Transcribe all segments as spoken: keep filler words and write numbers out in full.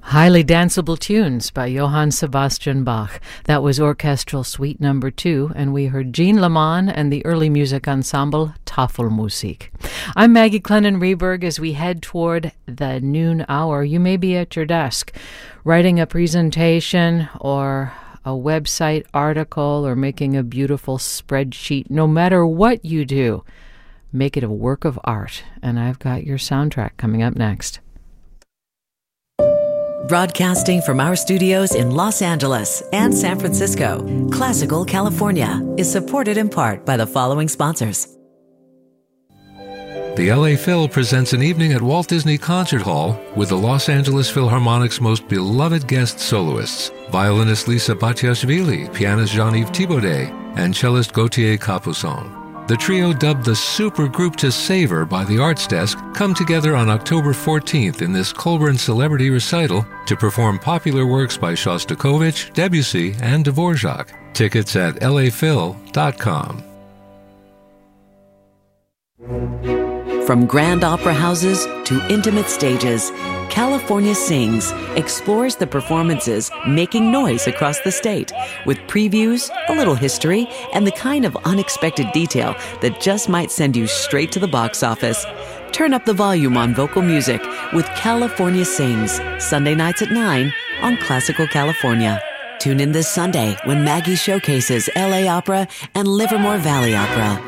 Highly Danceable Tunes by Johann Sebastian Bach. That was Orchestral Suite Number Two, and we heard Jean Lamont and the early music ensemble Tafelmusik. I'm Maggie Clennon-Reberg. As we head toward the noon hour, you may be at your desk writing a presentation or a website article or making a beautiful spreadsheet. No matter what you do, make it a work of art. And I've got your soundtrack coming up next. Broadcasting from our studios in Los Angeles and San Francisco, Classical California is supported in part by the following sponsors. The L A Phil presents an evening at Walt Disney Concert Hall with the Los Angeles Philharmonic's most beloved guest soloists, violinist Lisa Batiashvili, pianist Jean-Yves Thibaudet, and cellist Gauthier Capuçon. The trio, dubbed the Super Group to Savor by the Arts Desk, come together on October fourteenth in this Colburn Celebrity Recital to perform popular works by Shostakovich, Debussy, and Dvorak. Tickets at L A phil dot com. From grand opera houses to intimate stages, California Sings explores the performances making noise across the state with previews, a little history, and the kind of unexpected detail that just might send you straight to the box office. Turn up the volume on vocal music with California Sings, Sunday nights at nine on Classical California. Tune in this Sunday when Maggie showcases L A Opera and Livermore Valley Opera.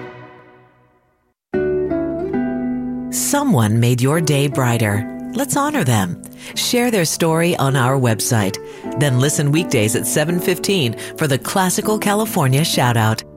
Someone made your day brighter. Let's honor them. Share their story on our website. Then listen weekdays at seven fifteen for the Classical California Shoutout.